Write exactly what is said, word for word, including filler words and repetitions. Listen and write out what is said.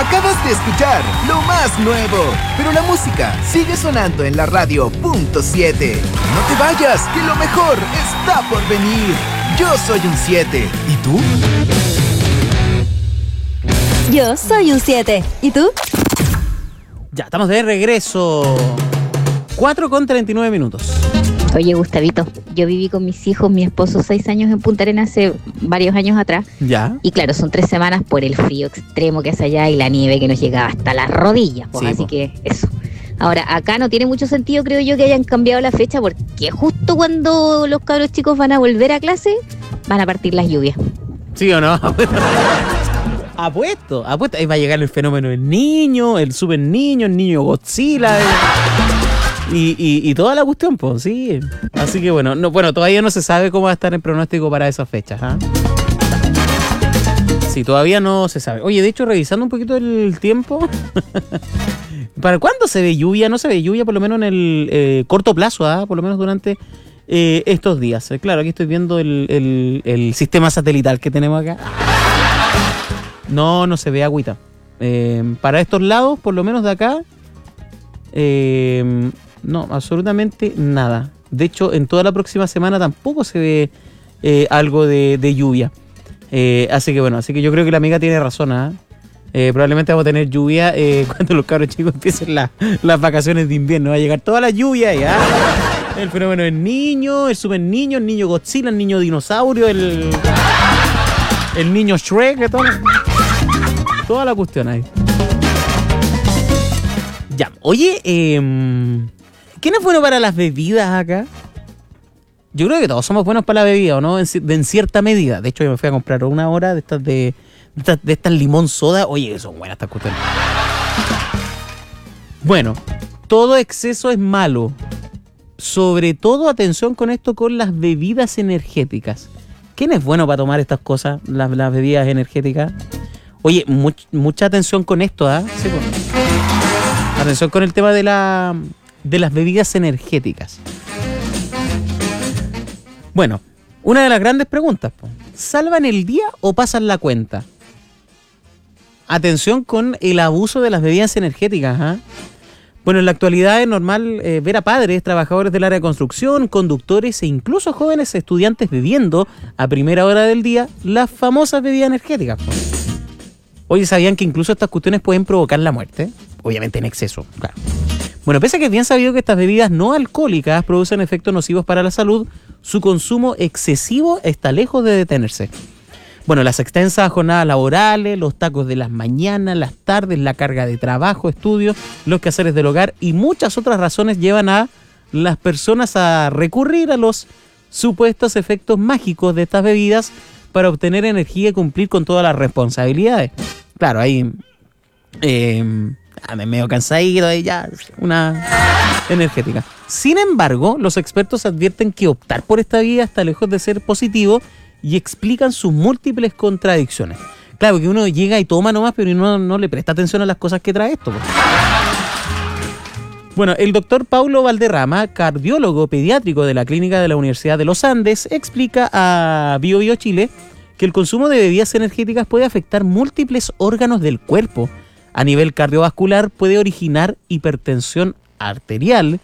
Acabas de escuchar lo más nuevo, pero la música sigue sonando en la radio punto siete. No te vayas, que lo mejor está por venir. Yo soy un siete. ¿Y tú? Yo soy un siete. ¿Y tú? Ya, estamos de regreso. cuatro con treinta y nueve minutos. Oye, Gustavito, yo viví con mis hijos, mi esposo, seis años en Punta Arenas hace varios años atrás. Ya. Y claro, son tres semanas por el frío extremo que hace allá y la nieve que nos llegaba hasta las rodillas. Pues, sí, así po. que eso. Ahora, acá no tiene mucho sentido, creo yo, que hayan cambiado la fecha porque justo cuando los cabros chicos van a volver a clase, van a partir las lluvias. ¿Sí o no? Apuesto, apuesto. Ahí va a llegar el fenómeno del niño, el super niño, el niño Godzilla. El... Y, y, y toda la cuestión, pues, sí. Así que bueno, no, bueno, todavía no se sabe cómo va a estar el pronóstico para esas fechas, ¿ah? Sí, todavía no se sabe. Oye, de hecho, revisando un poquito el tiempo, ¿para cuándo se ve lluvia? No se ve lluvia, por lo menos en el eh, corto plazo, ¿ah? Por lo menos durante eh, estos días. Eh, claro, aquí estoy viendo el, el, el sistema satelital que tenemos acá. No, no se ve agüita. Eh, para estos lados, por lo menos de acá, eh, no, absolutamente nada. De hecho, en toda la próxima semana tampoco se ve eh, algo de, de lluvia. Eh, así que bueno, así que yo creo que la amiga tiene razón, ¿eh? Eh, probablemente vamos a tener lluvia eh, cuando los cabros chicos empiecen la, las vacaciones de invierno. Va a llegar toda la lluvia ya. El fenómeno del niño, el super niño, el niño Godzilla, el niño dinosaurio, el, el niño Shrek, todo, toda la cuestión ahí. Ya, oye, eh, ¿quién es bueno para las bebidas acá? Yo creo que todos somos buenos para la bebida, ¿o no? En, de, en cierta medida. De hecho, yo me fui a comprar una hora de estas de, de estas, de estas limón soda. Oye, que son buenas estas cuestiones. Bueno, todo exceso es malo. Sobre todo, atención con esto, con las bebidas energéticas. ¿Quién es bueno para tomar estas cosas, las, las bebidas energéticas? Oye, much, mucha atención con esto, ¿ah? ¿eh? Sí, pues. Atención con el tema de, la, de las bebidas energéticas. Bueno, una de las grandes preguntas, pues, ¿salvan el día o pasan la cuenta? Atención con el abuso de las bebidas energéticas, ¿eh? Bueno, en la actualidad es normal eh, ver a padres, trabajadores del área de construcción, conductores e incluso jóvenes estudiantes bebiendo a primera hora del día las famosas bebidas energéticas, pues. Oye, ¿sabían que incluso estas cuestiones pueden provocar la muerte? Obviamente en exceso, claro. Bueno, pese a que es bien sabido que estas bebidas no alcohólicas producen efectos nocivos para la salud, su consumo excesivo está lejos de detenerse. Bueno, las extensas jornadas laborales, los tacos de las mañanas, las tardes, la carga de trabajo, estudios, los quehaceres del hogar y muchas otras razones llevan a las personas a recurrir a los supuestos efectos mágicos de estas bebidas para obtener energía y cumplir con todas las responsabilidades. Claro, ahí eh, me medio cansadito, ahí ya una energética. Sin embargo, los expertos advierten que optar por esta vía está lejos de ser positivo y explican sus múltiples contradicciones. Claro, que uno llega y toma nomás, pero no, no le presta atención a las cosas que trae esto, pues. Bueno, el doctor Paulo Valderrama, cardiólogo pediátrico de la Clínica de la Universidad de los Andes, explica a Bio Bio Chile que el consumo de bebidas energéticas puede afectar múltiples órganos del cuerpo. A nivel cardiovascular puede originar hipertensión arterial,